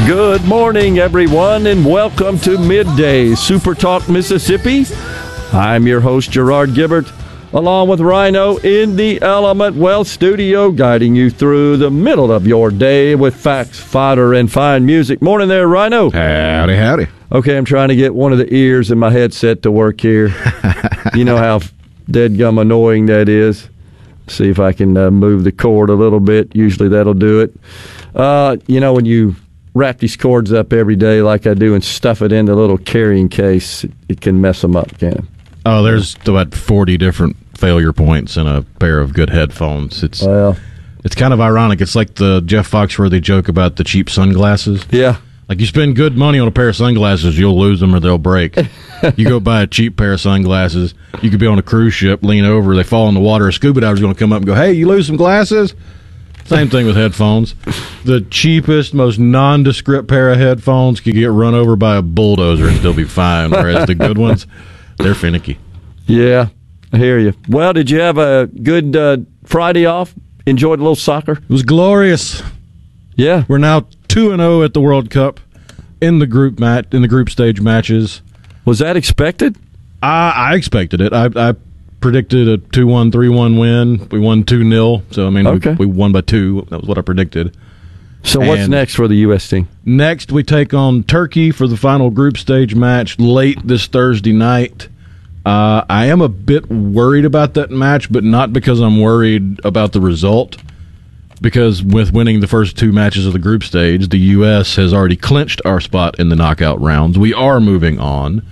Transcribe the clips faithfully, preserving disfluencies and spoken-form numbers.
Good morning, everyone, and welcome to Midday Super Talk Mississippi. I'm your host, Gerard Gibbert, along with Rhino in the Element Wealth studio, guiding you through the middle of your day with facts, fodder, and fine music. Morning there, Rhino. Howdy, howdy. Okay, I'm trying to get one of the ears in my headset to work here. You know how deadgum annoying that is. See if I can uh, move the cord a little bit. Usually that'll do it. Uh, you know, when you wrap these cords up every day like I do and stuff it in the little carrying case, it, it can mess them up, can it? Oh, there's about forty different failure points in a pair of good headphones. It's Well, it's kind of ironic. It's like the Jeff Foxworthy joke about the cheap sunglasses. yeah. Like, you spend good money on a pair of sunglasses, you'll lose them or they'll break. You go buy a cheap pair of sunglasses, you could be on a cruise ship, lean over, they fall in the water, a scuba diver's going to come up and go, hey, you lose some glasses? Same thing with headphones. The cheapest, most nondescript pair of headphones could get run over by a bulldozer and still be fine, whereas the good ones, they're finicky. Yeah, I hear you. Well, did you have a good uh, Friday off? Enjoyed a little soccer? It was glorious. Yeah. We're now two and oh at the World Cup in the group mat in the group stage matches. Was that expected? I, I expected it. I, I predicted a two one, three one win. We won two nil. So, I mean, Okay. we, we won by two. That was what I predicted. So what's And next for the U S team? Next, we take on Turkey for the final group stage match late this Thursday night. Uh, I am a bit worried about that match, but not because I'm worried about the result. Because with winning the first two matches of the group stage, the U S has already clinched our spot in the knockout rounds. We are moving on.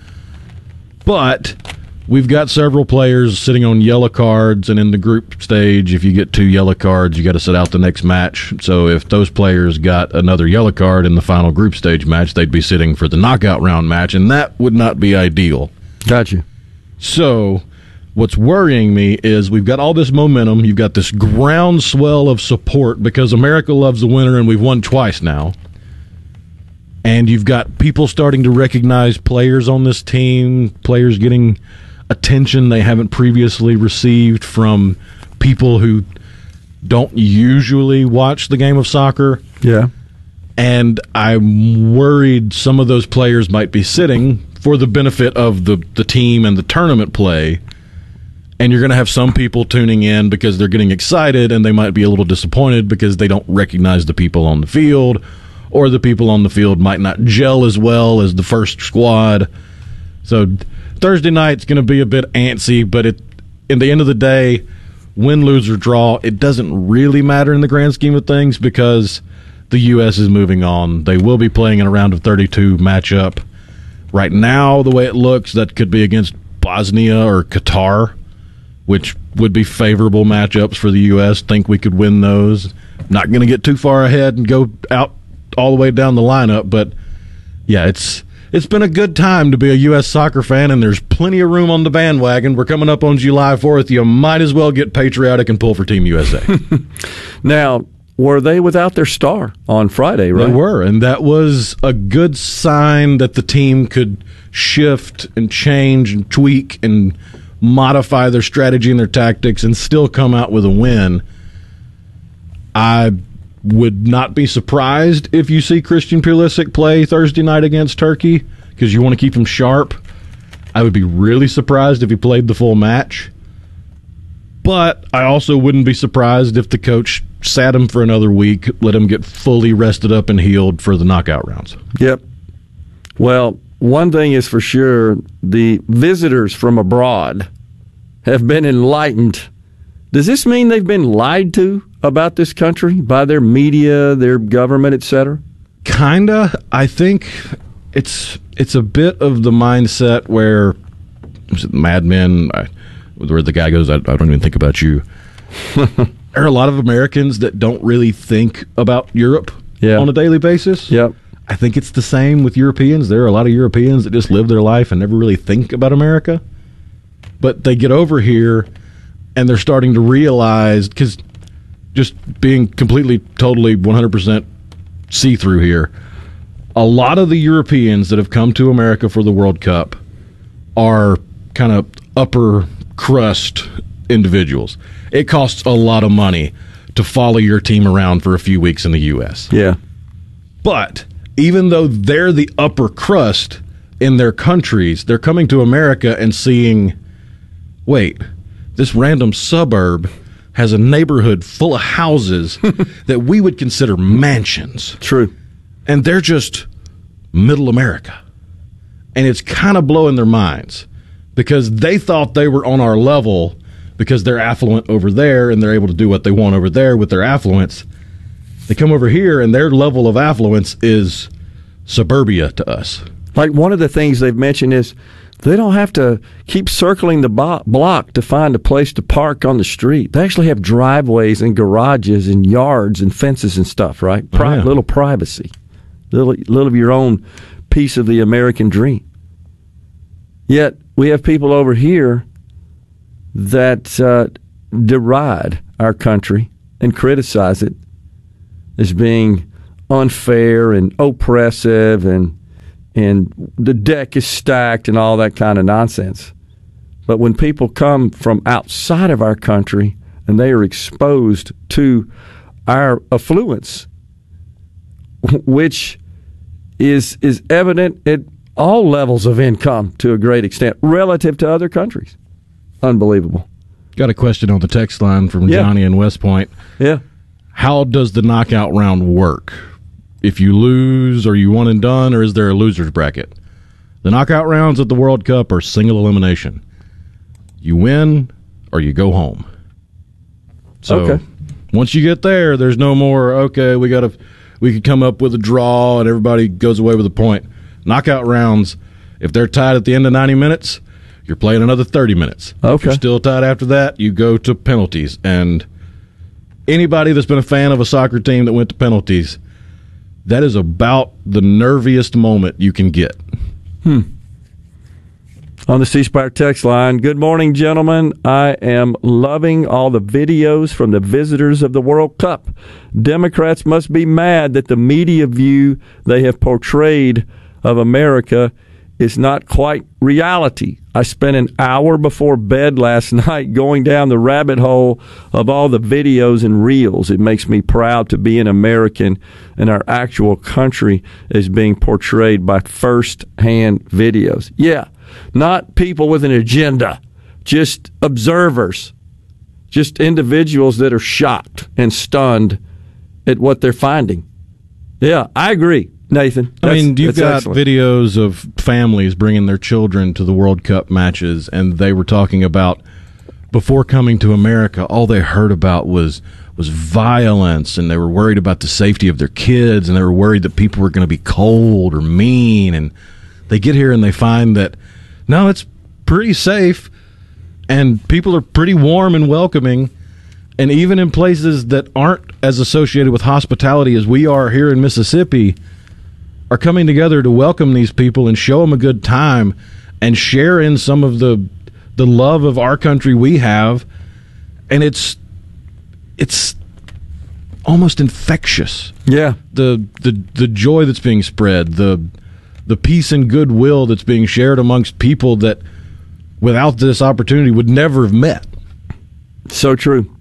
But we've got several players sitting on yellow cards, and in the group stage, if you get two yellow cards, you got to sit out the next match. So if those players got another yellow card in the final group stage match, they'd be sitting for the knockout round match, and that would not be ideal. Gotcha. So what's worrying me is we've got all this momentum. You've got this groundswell of support because America loves the winner, and we've won twice now. And you've got people starting to recognize players on this team, players getting attention they haven't previously received from people who don't usually watch the game of soccer. Yeah. And I'm worried some of those players might be sitting for the benefit of the, the team and the tournament play. And you're going to have some people tuning in because they're getting excited, and they might be a little disappointed because they don't recognize the people on the field, or the people on the field might not gel as well as the first squad. So Thursday night's going to be a bit antsy, but it, in the end of the day, win, lose, or draw, it doesn't really matter in the grand scheme of things because the U S is moving on. They will be playing in a round of thirty-two matchup. Right now, the way it looks, that could be against Bosnia or Qatar, which would be favorable matchups for the U S. Think we could win those. Not going to get too far ahead and go out all the way down the lineup, but yeah, it's it's been a good time to be a U S soccer fan, and there's plenty of room on the bandwagon. We're coming up on July fourth. You might as well get patriotic and pull for Team U S A. Now, were they without their star on Friday, right? They were, and that was a good sign that the team could shift and change and tweak and modify their strategy and their tactics and still come out with a win. I would not be surprised if you see Christian Pulisic play Thursday night against Turkey because you want to keep him sharp. I would be really surprised if he played the full match. But I also wouldn't be surprised if the coach sat him for another week, let him get fully rested up and healed for the knockout rounds. Yep. Well, one thing is for sure, the visitors from abroad have been enlightened. Does this mean they've been lied to about this country by their media, their government, et cetera? Kinda. I think it's it's a bit of the mindset where was it Mad Men, I, where the guy goes, I, I don't even think about you. There are a lot of Americans that don't really think about Europe yeah. on a daily basis. Yep. I think it's the same with Europeans. There are a lot of Europeans that just live their life and never really think about America. But they get over here and they're starting to realize, because just being completely, totally, one hundred percent see-through here, a lot of the Europeans that have come to America for the World Cup are kind of upper crust individuals. It costs a lot of money to follow your team around for a few weeks in the U S. Yeah. But even though they're the upper crust in their countries, they're coming to America and seeing, wait, this random suburb has a neighborhood full of houses that we would consider mansions. True. And they're just middle America. And it's kind of blowing their minds because they thought they were on our level because they're affluent over there and they're able to do what they want over there with their affluence. They come over here and their level of affluence is suburbia to us. Like one of the things they've mentioned is they don't have to keep circling the bo- block to find a place to park on the street. They actually have driveways and garages and yards and fences and stuff, right? Pri- oh, yeah. Little privacy, little, little of your own piece of the American dream. Yet we have people over here that uh, deride our country and criticize it as being unfair and oppressive and and the deck is stacked and all that kind of nonsense. But when people come from outside of our country and they are exposed to our affluence, which is is evident at all levels of income to a great extent relative to other countries. Unbelievable. Got a question on the text line from yeah. Johnny in West Point. Yeah. How does the knockout round work? If you lose, are you one and done, or is there a loser's bracket? The knockout rounds at the World Cup are single elimination. You win or you go home. So okay. once you get there, there's no more, okay, we got to we could come up with a draw and everybody goes away with a point. Knockout rounds, if they're tied at the end of ninety minutes, you're playing another thirty minutes. Okay. If you're still tied after that, you go to penalties. And anybody that's been a fan of a soccer team that went to penalties, that is about the nerviest moment you can get. Hmm. On the C Spire text line, good morning, gentlemen. I am loving all the videos from the visitors of the World Cup. Democrats must be mad that the media view they have portrayed of America is not quite reality. I spent an hour before bed last night going down the rabbit hole of all the videos and reels. It makes me proud to be an American, and our actual country is being portrayed by first-hand videos. Yeah, not people with an agenda, just observers, just individuals that are shocked and stunned at what they're finding. Yeah, I agree. Nathan, I mean, you've got excellent. videos of families bringing their children to the World Cup matches, and they were talking about before coming to America, all they heard about was was violence, and they were worried about the safety of their kids, and they were worried that people were going to be cold or mean, and they get here and they find that, no, it's pretty safe, and people are pretty warm and welcoming, and even in places that aren't as associated with hospitality as we are here in Mississippi, are coming together to welcome these people and show them a good time and share in some of the the love of our country we have. And it's it's almost infectious. Yeah. The the the joy that's being spread, the the peace and goodwill that's being shared amongst people that without this opportunity would never have met. So true.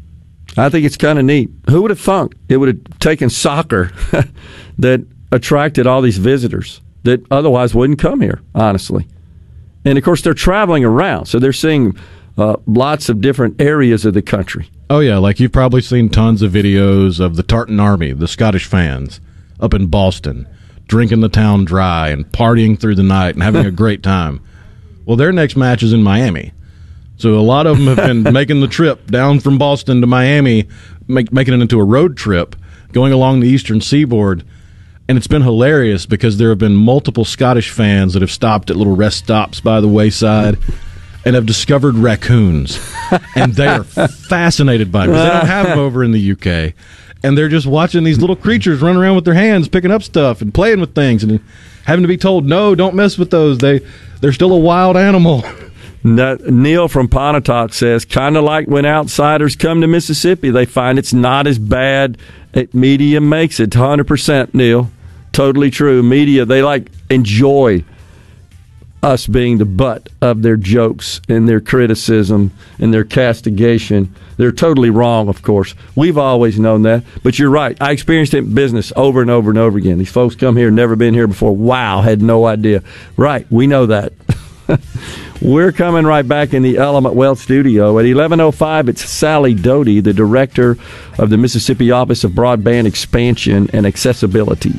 I think it's kind of neat. Who would have thunk it would have taken soccer that attracted all these visitors that otherwise wouldn't come here, honestly. And, of course, they're traveling around, so they're seeing uh, lots of different areas of the country. Oh, yeah, like you've probably seen tons of videos of the Tartan Army, the Scottish fans, up in Boston, drinking the town dry and partying through the night and having a great time. Well, their next match is in Miami. So a lot of them have been making the trip down from Boston to Miami, make, making it into a road trip, going along the eastern seaboard. And it's been hilarious because there have been multiple Scottish fans that have stopped at little rest stops by the wayside and have discovered raccoons. And they are fascinated by them because they don't have them over in the U K. And they're just watching these little creatures run around with their hands, picking up stuff and playing with things and having to be told, no, don't mess with those. They, they're still a wild animal. Neil from Pontotoc says, kind of like when outsiders come to Mississippi, they find it's not as bad as media makes it. one hundred percent, Neil. Totally true. Media, they like enjoy us being the butt of their jokes and their criticism and their castigation. They're totally wrong, of course. We've always known that. But you're right. I experienced it in business over and over and over again. These folks come here, never been here before. Wow, had no idea. Right, we know that. We're coming right back in the Element Wealth studio. At eleven oh five, it's Sally Doty, the director of the Mississippi Office of Broadband Expansion and Accessibility.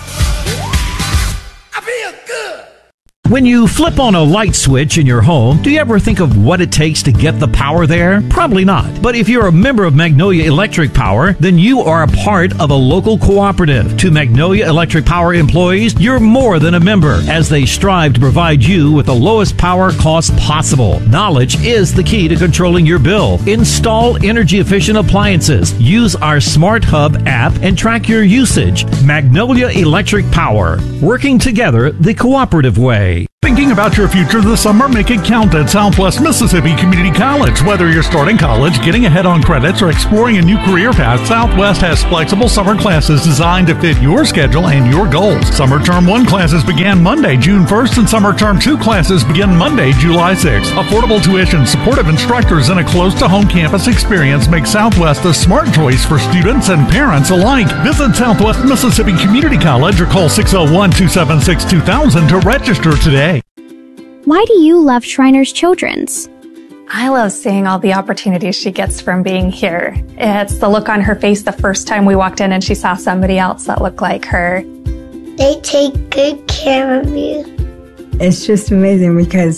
When you flip on a light switch in your home, do you ever think of what it takes to get the power there? Probably not. But if you're a member of Magnolia Electric Power, then you are a part of a local cooperative. To Magnolia Electric Power employees, you're more than a member, as they strive to provide you with the lowest power cost possible. Knowledge is the key to controlling your bill. Install energy-efficient appliances. Use our Smart Hub app and track your usage. Magnolia Electric Power. Working together the cooperative way. Thinking about your future this summer? Make it count at Southwest Mississippi Community College. Whether you're starting college, getting ahead on credits, or exploring a new career path, Southwest has flexible summer classes designed to fit your schedule and your goals. Summer Term one classes began Monday, June first, and Summer Term two classes begin Monday, July sixth. Affordable tuition, supportive instructors, and a close-to-home campus experience make Southwest a smart choice for students and parents alike. Visit Southwest Mississippi Community College or call six oh one, two seven six, two thousand to register today. Why do you love Shriners Children's? I love seeing all the opportunities she gets from being here. It's the look on her face the first time we walked in and she saw somebody else that looked like her. They take good care of you. It's just amazing because